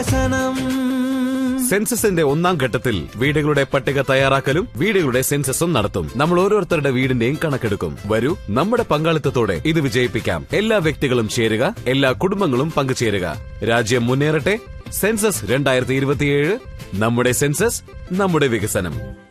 സെൻസസിന്റെ ഒന്നാം ഘട്ടത്തിൽ വീടുകളുടെ പട്ടിക തയ്യാറാക്കലും വീടുകളുടെ സെൻസസും നടത്തും. നമ്മൾ ഓരോരുത്തരുടെ വീടിന്റെയും കണക്കെടുക്കും. വരൂ, നമ്മുടെ പങ്കാളിത്തത്തോടെ ഇത് വിജയിപ്പിക്കാം. എല്ലാ വ്യക്തികളും ചേരുക, എല്ലാ കുടുംബങ്ങളും പങ്കുചേരുക. രാജ്യം മുന്നേറട്ടെ. സെൻസസ് 2027. നമ്മുടെ സെൻസസ്, നമ്മുടെ വികസനം.